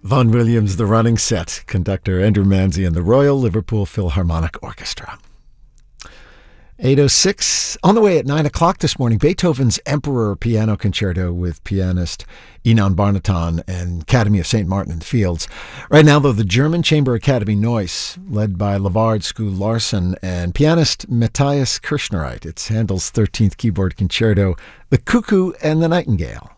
Vaughan Williams, The Running Set, conductor Andrew Manzi and the Royal Liverpool Philharmonic Orchestra. 8:06, on the way at 9 o'clock this morning, Beethoven's Emperor Piano Concerto with pianist Inan Barnaton and Academy of St. Martin in the Fields. Right now, though, the German Chamber Academy Neuss, led by Lavard Skule Larsen and pianist Matthias Kirschnereit. It's Handel's 13th Keyboard Concerto, The Cuckoo and the Nightingale.